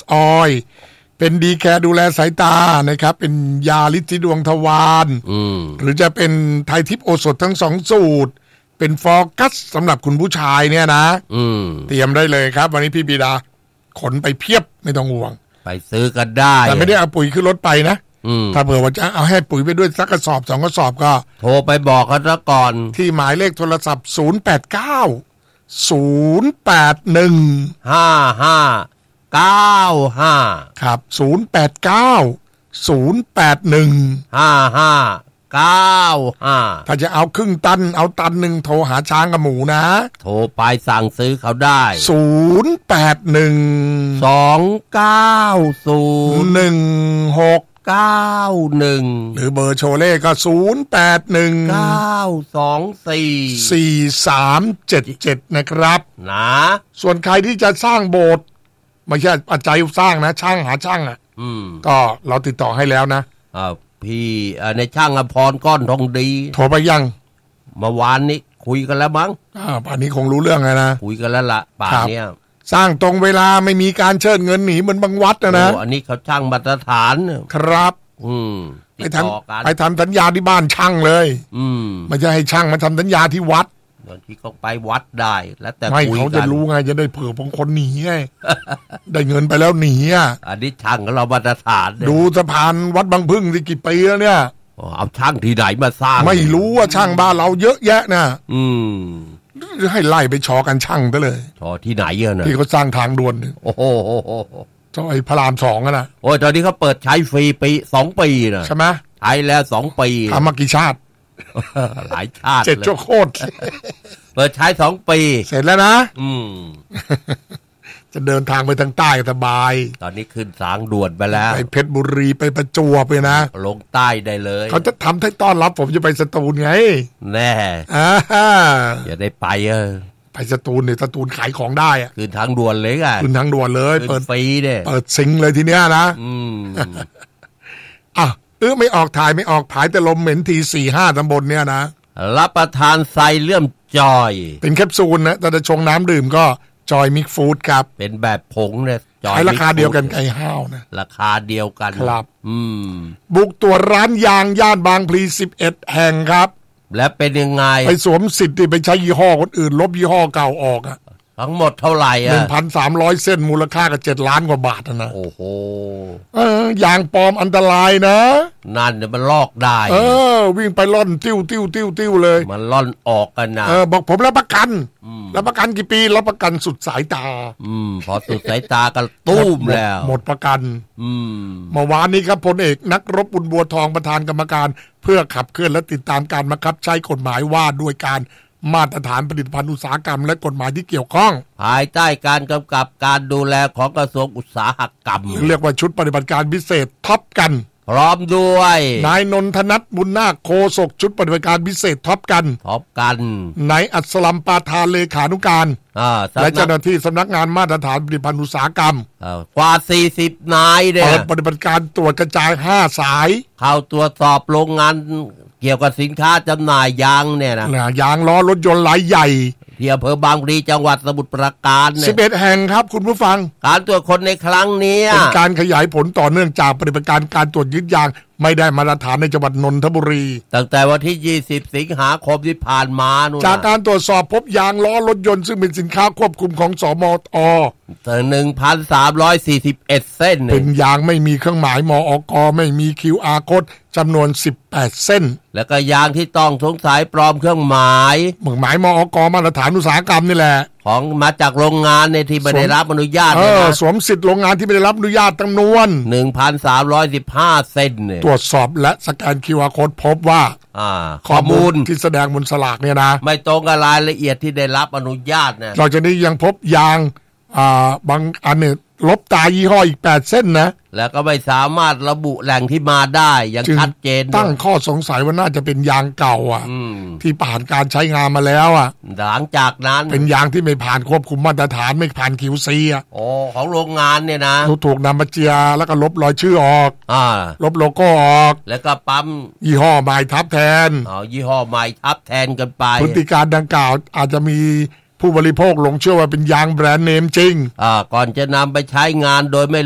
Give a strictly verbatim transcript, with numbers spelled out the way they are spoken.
Oil เป็นดีแคร์ดูแลสายตานะครับเป็นยาฤทธิ์ดวงทวารหรือจะเป็นไทยทิพย์โอสถทั้งสองสูตรเป็นฟอร์กัสสำหรับคุณผู้ชายเนี่ยนะเตรียมได้เลยครับวันนี้พี่บิดาขนไปเพียบไม่ต้องห่วงไปซื้อกันได้แต่ไม่ได้เอาปุ๋ยขึ้นรถไปนะถ้าเผื่อว่าจะเอาให้ปุ๋ยไปด้วยสักกระสอบสองกระสอบก็โทรไปบอกเขาซะก่อนที่หมายเลขโทรศัพท์ศูนย์ แปด เก้า ศูนย์ แปด หนึ่ง ห้า ห้า เก้า ห้าครับศูนย์ แปด เก้า ศูนย์ แปด หนึ่ง ห้า ห้า เก้า ห้าถ้าจะเอาครึ่งตันเอาตันหนึ่งโทรหาช้างกับหมูนะโทรไปสั่งซื้อเขาได้ศูนย์ แปด หนึ่ง สอง เก้า ศูนย์ หนึ่ง หก เก้า หนึ่งหรือเบอร์โชเล่ก็ศูนย์ แปด หนึ่ง เก้า สอง สี่ สี่ สาม เจ็ด เจ็ดนะครับนะส่วนใครที่จะสร้างโบสถ์ไม่ใช่ปัจจัยสร้างนะช่างหาช่างอ่ะก็เราติดต่อให้แล้วนะอ่าพี่ในช่างอภรก้อนทองดีโทรไปยังเมื่อวานนี้คุยกันแล้วมั้งอ่าป่านนี้คงรู้เรื่องไงนะคุยกันแล้วล่ะป่านเนี้ยสร้างตรงเวลาไม่มีการเชิดเงินหนีเหมือนบางวัดนะนะอันนี้เขาช่างมาตรฐานครับอืมไปทำไปทำสัญญาที่บ้านช่างเลยอืมไม่ใช่ให้ช่างมาทำสัญญาที่วัดบางทีเขาไปวัดได้แล้วแต่ไม่เขาจะรู้ไงจะได้เผื่อบางคนหนีไง ได้เงินไปแล้วหนีอ่ะอันนี้ช่างเรามาตรฐานดูสะพานวัดบางพึ่งที่กี่ปีแล้วเนี่ยเอาช่างที่ไหนมาสร้างไม่รู้ว่าช่างบ้านเราเยอะแยะนะอืมให้ไล่ไปชอกันช่างซะเลยชอที่ไหนเยอะนะที่เขาสร้างทางด่วนโอ้โหชอไอ้พระรามสองนะโอ้ยตอนนี้เขาเปิดใช้ฟรีปีสองปีนะใช่ไหมใช้แล้วสองปีทำมากี่ชาติหลายชาติเจ็ดชั่วโคตรเปิดใช้สองปีเสร็จแล้วนะอืมจะเดินทางไปทางใต้สบายตอนนี้ขึ้นทางด่วนไปแล้วไปเพชรบุรีไปประจวบไปนะลงใต้ได้เลยเขาจะทำให้ต้อนรับผมจะไปสตูลไงแน่อ่าอย่าได้ไปเออไปสตูลเนี่ยสตูลขายของได้อะขึ้นทางด่วนเลยอ่ะขึ้นทางด่วนเลยเปิดฟรีเนี่ยเปิดซิงเลยทีเนี้ยนะอืมอ่ะเออไม่ออกถ่ายไม่ออกผายแต่ลมเหม็นทีสี่ห้าตำบลเนี่ยนะรับประทานไซเลื่อมจอยเป็นแคปซูลนะแต่จะชงน้ำดื่มก็จอยมิกฟู้ดครับเป็นแบบผงเนี่ยจอยราคาเดียวกันไก่ห้าวนะราคาเดียวกันครับอืมบุกตัวร้านยางย่านบางพลีสิบเอ็ดแห่งครับและเป็นยังไงไปสวมสิทธิ์ไปใช้ยี่ห้อคนอื่นลบยี่ห้อเก่าออกอะทั้งหมดเท่าไหร่อ่ะ หนึ่งพันสามร้อย เส้นมูลค่าก็เจ็ดล้านกว่าบาทนะโอ้โหเออยางปลอมอันตรายนะนั่นเดี๋ยวมันลอกได้เออวิ่งไปล่อนติ้วติ้วติ้วติ้วเลยมันล่อนออกกันนะเออบอกผมรับประกันรับประกันกี่ปีรับประกันสุดสายตาอืมพอสุดสายตาก็ตุ้มแล้วหมดประกันอืมเมื่อวานนี้ครับพลเอกนักรบบุญบัวทองประธานกรรมการเพื่อขับเคลื่อนและติดตามการบังคับใช้กฎหมายว่าด้วยการมาตรฐานผลิตภัณฑ์อุตสาหกรรมและกฎหมายที่เกี่ยวข้องภายใต้การกำกับการดูแลของกระทรวงอุตสาหกรรมเรียกว่าชุดปฏิบัติการพิเศษท็อปกันพร้อมด้วยนายนนทนัทบุญนาคโฆษกชุดปฏิบัติการพิเศษท็อปกันท็อปกันนายอัศลัมปาทานเลขานุการและเจ้าหน้าที่สำนักงานมาตรฐานผลิตภัณฑ์อุตสาหกรรมกว่าสี่สิบนายเนี่ยเปิดปฏิบัติการตรวจกระจายห้าสายเข้าตรวจสอบโรงงานเกี่ยวกับสินค้าจำหน่ายยางเนี่ยนะยางล้อรถยนต์รายใหญ่ที่อำเภอบางพลีจังหวัดสมุทรปราการเนี่ยสิบเอ็ดแห่งครับคุณผู้ฟังการตรวจคนในครั้งนี้เป็นการขยายผลต่อเนื่องจากปฏิบัติการการตรวจยึดยางไม่ได้มาตรฐานในจังหวัดนนทบุรีตั้งแต่วันที่ยี่สิบสิงหาคมที่ผ่านมานู่นจากการตรวจสอบพบยางล้อรถยนต์ซึ่งเป็นสินค้าควบคุมของสมอ ถึง หนึ่งพันสามร้อยสี่สิบเอ็ด เส้นเป็นยางไม่มีเครื่องหมายมอก.ไม่มี คิว อาร์ Code จำนวนสิบแปดเส้นแล้วก็ยางที่ต้องสงสัยปลอมเครื่องหมายเครื่องหมายมอก.มาตรฐานอุตสาหกรรมนี่แหละของมาจากโรงงานในที่ไม่ได้รับอนุญาตเออสวมสิทธิ์โรงงานที่ไม่ได้รับอนุญาตจำนวน หนึ่งพันสามร้อยสิบห้า เส้นเนี่ยตรวจสอบและสแกน คิว อาร์ Code พบว่าอ่าข้อมูลที่แสดงบนสลากเนี่ยนะไม่ตรงกับรายละเอียดที่ได้รับอนุญาตนะนอกจากนี้ยังพบยางอ่าบางอันเนี่ยลบตายี่ห้ออีกแปดเส้นนะแล้วก็ไม่สามารถระบุแหล่งที่มาได้อย่างชัดเจนตั้งข้อสงสัยว่าน่าจะเป็นยางเก่าอ่ะที่ผ่านการใช้งานมาแล้วอ่ะหลังจากนั้นเป็นยางที่ไม่ผ่านควบคุมมาตรฐานไม่ผ่าน คิว ซี อ่ะโอ้ของโรงงานเนี่ยนะถูกนำมาเจียแล้วก็ลบรอยชื่อออกอ่าลบโลโก้ออกแล้วก็ปั๊มยี่ห้อใหม่ทับแทนอ๋อยี่ห้อใหม่ทับแทนกันไปพฤติการดังกล่าวอาจจะมีผู้บริโภคหลงเชื่อว่าเป็นยางแบรนด์เนมจริงอ่าก่อนจะนำไปใช้งานโดยไม่